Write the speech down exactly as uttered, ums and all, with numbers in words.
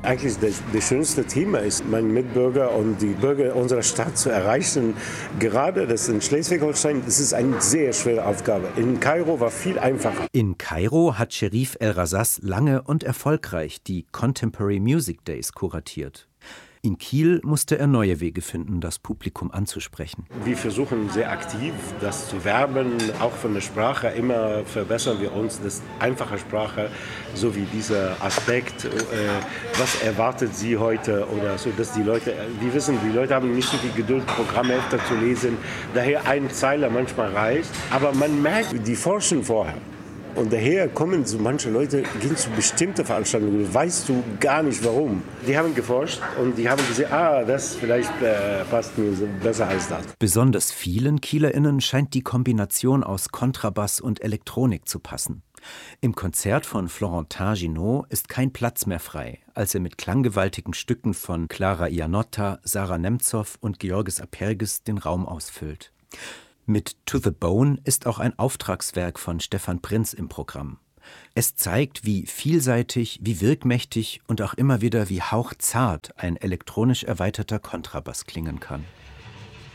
Eigentlich das, das schönste Thema ist, meinen Mitbürger und die Bürger unserer Stadt zu erreichen. Gerade das in Schleswig-Holstein, das ist eine sehr schwere Aufgabe. In Kairo war viel einfacher. In Kairo hat Cherif El-Razaz lange und erfolgreich die Contemporary Music Days kuratiert. In Kiel musste er neue Wege finden, das Publikum anzusprechen. Wir versuchen sehr aktiv, das zu werben, auch von der Sprache. Immer verbessern wir uns, das einfache Sprache, so wie dieser Aspekt, äh, was erwartet Sie heute oder so, dass die Leute, wir wissen, die Leute haben nicht so viel Geduld, Programmhefte zu lesen, daher ein Zeiler manchmal reicht. Aber man merkt, die forschen vorher. Und daher kommen so manche Leute, gehen zu bestimmten Veranstaltungen, weißt du gar nicht warum. Die haben geforscht und die haben gesehen, ah, das vielleicht äh, passt mir so besser als das. Besonders vielen KielerInnen scheint die Kombination aus Kontrabass und Elektronik zu passen. Im Konzert von Florentin Ginaud ist kein Platz mehr frei, als er mit klanggewaltigen Stücken von Clara Ianotta, Sarah Nemtsov und Georgis Apergis den Raum ausfüllt. Mit To the Bone ist auch ein Auftragswerk von Stefan Prinz im Programm. Es zeigt, wie vielseitig, wie wirkmächtig und auch immer wieder wie hauchzart ein elektronisch erweiterter Kontrabass klingen kann.